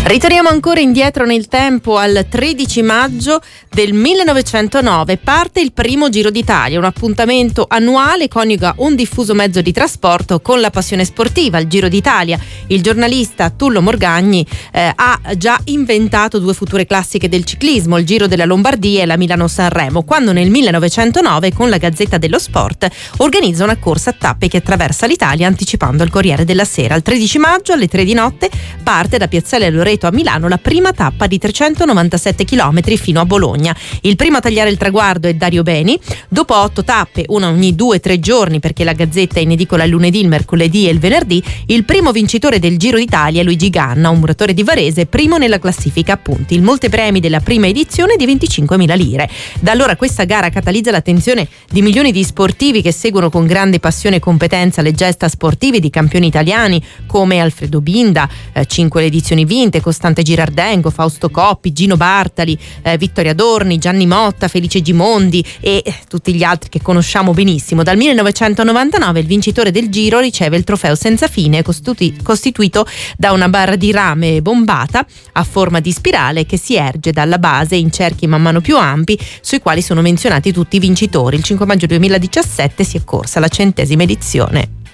Ritorniamo ancora indietro nel tempo al 13 maggio del 1909. Parte il primo Giro d'Italia, un appuntamento annuale che coniuga un diffuso mezzo di trasporto con la passione sportiva. Il Giro d'Italia, il giornalista Tullo Morgagni ha già inventato due future classiche del ciclismo, il Giro della Lombardia e la Milano-Sanremo, quando nel 1909 con la Gazzetta dello Sport organizza una corsa a tappe che attraversa l'Italia anticipando il Corriere della Sera. Il 13 maggio alle 3 di notte parte da Piazzale Loreto a Milano la prima tappa di 397 km fino a Bologna. Il primo a tagliare il traguardo è Dario Beni. Dopo 8 tappe, una ogni 2-3 giorni, perché la Gazzetta è in edicola il lunedì, il mercoledì e il venerdì, il primo vincitore del Giro d'Italia è Luigi Ganna, un muratore di Varese, primo nella classifica a punti. Il montepremi della prima edizione è di 25.000 lire. Da allora questa gara catalizza l'attenzione di milioni di sportivi che seguono con grande passione e competenza le gesta sportive di campioni italiani come Alfredo Binda, 5 edizioni vinte, Costante Girardengo, Fausto Coppi, Gino Bartali, Vittorio Adorni, Gianni Motta, Felice Gimondi e tutti gli altri che conosciamo benissimo. Dal 1999 il vincitore del Giro riceve il trofeo senza fine costituito da una barra di rame bombata a forma di spirale che si erge dalla base in cerchi man mano più ampi sui quali sono menzionati tutti i vincitori. Il 5 maggio 2017 si è corsa la 100ª edizione.